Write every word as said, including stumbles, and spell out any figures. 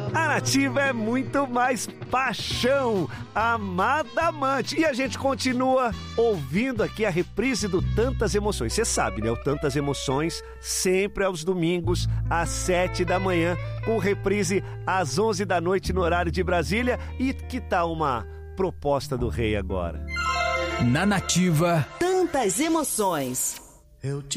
A Nativa é muito mais paixão, amada amante. E a gente continua ouvindo aqui a reprise do Tantas Emoções. Você sabe, né? O Tantas Emoções sempre aos domingos, às sete da manhã, com reprise às onze da noite no horário de Brasília. E que tal uma proposta do rei agora? Na Nativa, Tantas Emoções. Eu te